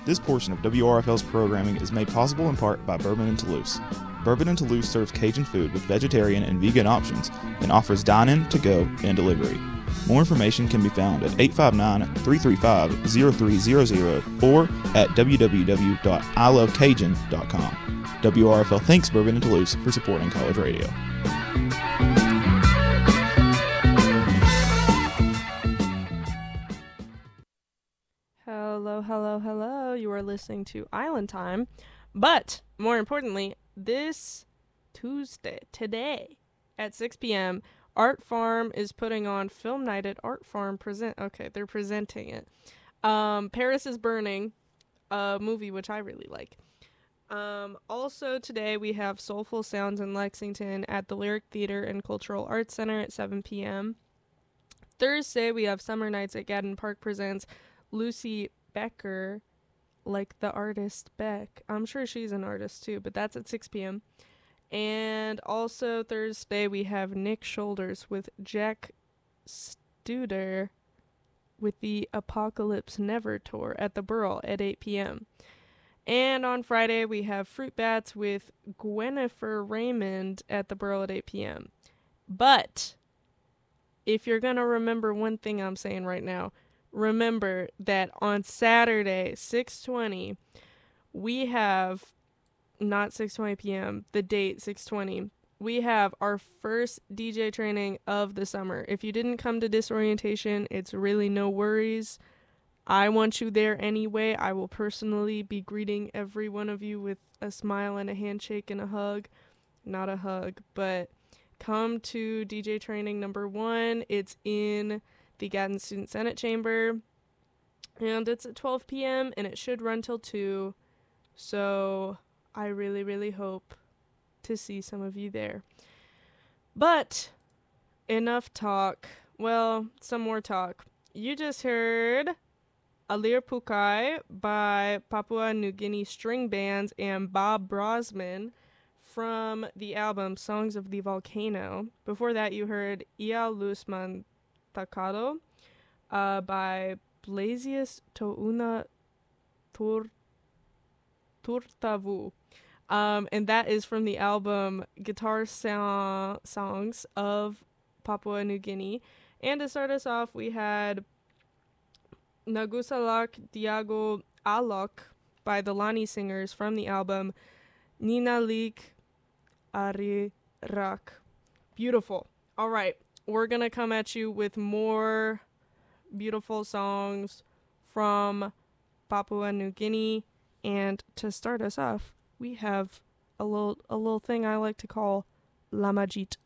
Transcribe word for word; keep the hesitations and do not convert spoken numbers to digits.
This portion of W R F L's programming is made possible in part by Bourbon and Toulouse. Bourbon and Toulouse serves Cajun food with vegetarian and vegan options and offers dine-in, to-go, and delivery. More information can be found at eight five nine, three three five, zero three zero zero or at w w w dot i love cajun dot com. W R F L thanks Bourbon and Toulouse for supporting college radio. Hello, hello, hello. You are listening to Island Time. But, more importantly, this Tuesday, today, at six p.m., Art Farm is putting on Film Night at Art Farm Present. Okay, they're presenting it. Um, Paris is Burning, a movie which I really like. Um, also today we have Soulful Sounds in Lexington at the Lyric Theater and Cultural Arts Center at seven p.m. Thursday we have Summer Nights at Gadden Park presents Lucy Becker, like the artist Beck. I'm sure she's an artist too, but that's at six p.m. And also Thursday we have Nick Shoulders with Jack Studer with the Apocalypse Never tour at the Burl at eight p.m. And on Friday we have Fruit Bats with Gwennifer Raymond at the Burl at eight p.m. But if you're going to remember one thing I'm saying right now, remember that on Saturday, six twenty, we have, not six twenty p.m., the date, six twenty, we have our first D J training of the summer. If you didn't come to Disorientation, it's really no worries. I want you there anyway. I will personally be greeting every one of you with a smile and a handshake and a hug. Not a hug, but come to D J training number one. It's in the Gadsden Student Senate Chamber, and it's at twelve p.m. and it should run till two. So I really, really hope to see some of you there. But enough talk. Well, some more talk. You just heard Alir Pukai by Papua New Guinea String Bands and Bob Brosman from the album Songs of the Volcano. Before that, you heard Ia Lusman Takado uh, by Blasius Touna Tur- Turtavu. Um, and that is from the album Guitar so- Songs of Papua New Guinea. And to start us off, we had Nagusalak Diago Alok by the Lani Singers from the album Ninalik Arirak. Beautiful. All right, we're going to come at you with more beautiful songs from Papua New Guinea. And to start us off, we have a little a little thing I like to call Lamajit.